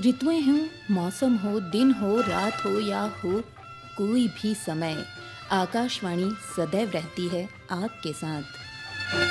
ऋतुएं हों, मौसम हो, दिन हो, रात हो या हो कोई भी समय, आकाशवाणी सदैव रहती है आपके साथ।